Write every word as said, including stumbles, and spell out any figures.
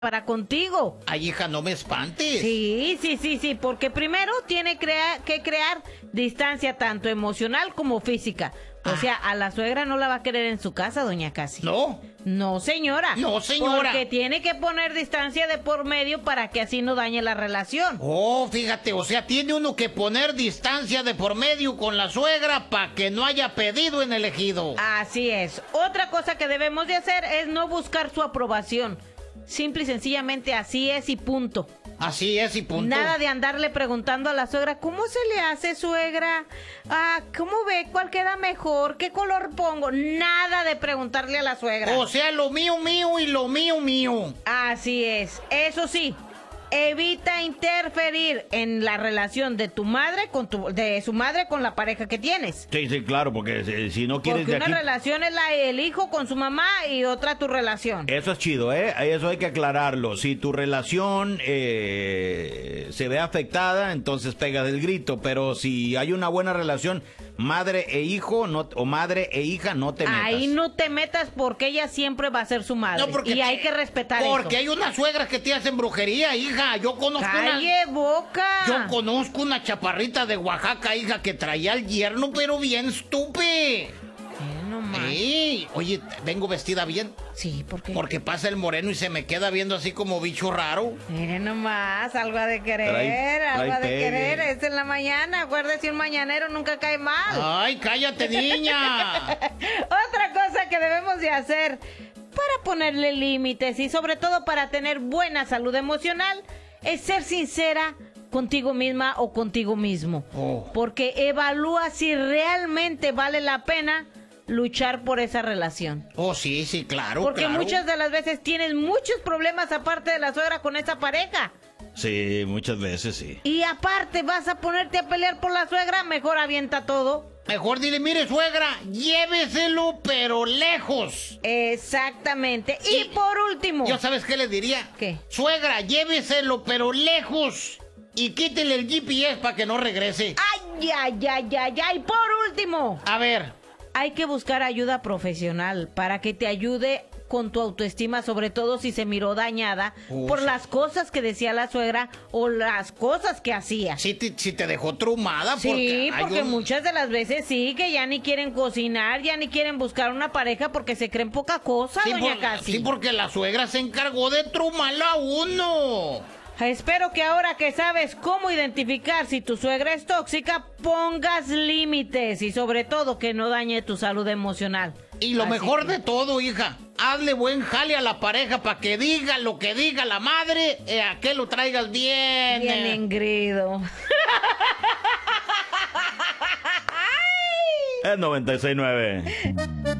para contigo. Ay, hija, no me espantes. Sí, sí, sí, sí, porque primero tiene crea que crear distancia tanto emocional como física. O ah. sea, a la suegra no la va a querer en su casa, doña Casi. ¿No? No, señora. No, señora. Porque tiene que poner distancia de por medio para que así no dañe la relación. Oh, fíjate, o sea, tiene uno que poner distancia de por medio con la suegra para que no haya pedido en el ejido. Así es. Otra cosa que debemos de hacer es no buscar su aprobación. Simple y sencillamente así es y punto. Así es y punto. Nada de andarle preguntando a la suegra, ¿cómo se le hace, suegra? Ah, ¿cómo ve? ¿Cuál queda mejor? ¿Qué color pongo? Nada de preguntarle a la suegra. O sea, lo mío mío y lo mío mío. Así es. Eso sí, evita interferir en la relación de tu madre con tu, de su madre con la pareja que tienes. Sí, sí, claro, porque si, si no quieres porque de una aquí... relación es la el hijo con su mamá y otra tu relación. Eso es chido, ¿eh? Eso hay que aclararlo. Si tu relación eh, se ve afectada, entonces pega del grito. Pero si hay una buena relación, madre e hijo, no, o madre e hija, no te metas. Ahí no te metas porque ella siempre va a ser su madre. No, porque y hay que respetar porque eso. hay unas suegras que te hacen brujería, hija. Yo conozco ¡Calle una... boca! Yo conozco una chaparrita de Oaxaca, hija, que traía al yerno, pero bien estúpido. No más. Sí, oye, vengo vestida bien. Sí, ¿por qué? Porque pasa el moreno y se me queda viendo así como bicho raro. Mire nomás, algo ha de querer, Trae- algo trae ha de pegue. querer. Es en la mañana, acuérdese, un mañanero nunca cae mal. Ay, cállate, niña. Otra cosa que debemos de hacer para ponerle límites y sobre todo para tener buena salud emocional es ser sincera contigo misma o contigo mismo. Oh. Porque evalúa si realmente vale la pena luchar por esa relación. Oh, sí, sí, claro, Porque claro. muchas de las veces tienes muchos problemas aparte de la suegra con esa pareja. Sí, muchas veces sí. Y aparte vas a ponerte a pelear por la suegra, mejor avienta todo. Mejor dile, mire, suegra, lléveselo, pero lejos. Exactamente. Y, Y- por último... ¿Yo sabes qué les diría? ¿Qué? Suegra, lléveselo, pero lejos. Y quítele el G P S para que no regrese. ¡Ay, ay, ay, ay, ay! Por último, A ver, hay que buscar ayuda profesional para que te ayude con tu autoestima, sobre todo si se miró dañada Oh, por sí. las cosas que decía la suegra o las cosas que hacía. si te, si te dejó trumada. Sí, porque, hay porque un- muchas de las veces sí, que ya ni quieren cocinar, ya ni quieren buscar una pareja porque se creen poca cosa, Sí, doña por- Casi. sí, porque la suegra se encargó de trumarlo a uno. Espero que ahora que sabes cómo identificar si tu suegra es tóxica, pongas límites y sobre todo que no dañe tu salud emocional. Y lo Así mejor que- de todo, hija, hazle buen jale a la pareja para que diga lo que diga la madre, eh, a que lo traigas bien. Bien eh. engrido. Es noventa y seis nueve.